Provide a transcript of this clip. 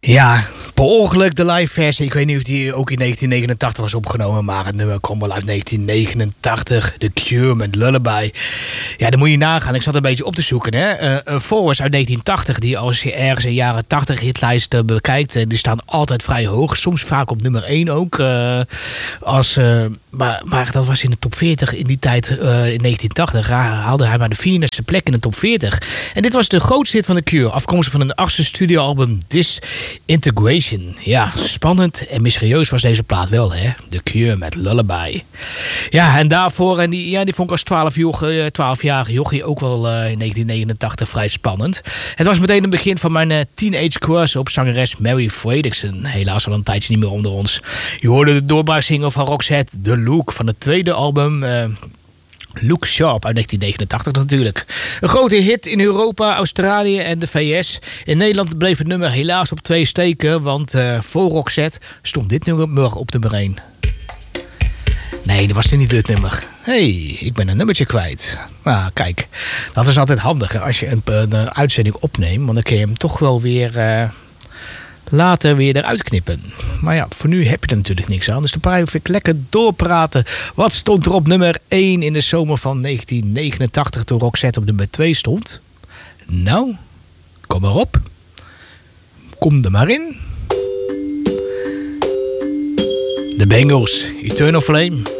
Ja, per ongeluk de live versie. Ik weet niet of die ook in 1989 was opgenomen, maar het nummer kwam wel uit 1989. The Cure met Lullaby. Ja, dan moet je nagaan. Ik zat een beetje op te zoeken. Forwards uit 1980, die als je ergens in jaren 80 hitlijsten bekijkt, die staan altijd vrij hoog. Soms vaak op nummer 1 ook. Maar dat was in de top 40 in die tijd, in 1980. Haalde hij maar de 34e plek in de top 40. En dit was de grootste hit van The Cure. Afkomstig van een 8e studioalbum Disintegration. Ja, spannend en mysterieus was deze plaat wel, hè? The Cure met Lullaby. Ja, en daarvoor, en die vond ik als 12-jarige jochie ook wel in 1989 vrij spannend. Het was meteen het begin van mijn teenage crush op zangeres Mary Fredriksson. Helaas al een tijdje niet meer onder ons. Je hoorde de doorbraaksingle van Roxette, The Look, van het tweede album Look Sharp uit 1989 natuurlijk. Een grote hit in Europa, Australië en de VS. In Nederland bleef het nummer helaas op 2 steken, want voor Roxette stond dit nummer op nummer 1. Nee, dat was niet dit nummer. Hey, ik ben een nummertje kwijt. Nou, kijk, dat is altijd handiger als je een uitzending opneemt, want dan kun je hem toch wel weer later weer eruit knippen. Maar ja, voor nu heb je er natuurlijk niks aan. Dus dan blijf ik lekker doorpraten. Wat stond er op nummer 1 in de zomer van 1989 toen Roxette op nummer 2 stond? Nou, kom maar op. Kom er maar in. De Bengals, Eternal Flame.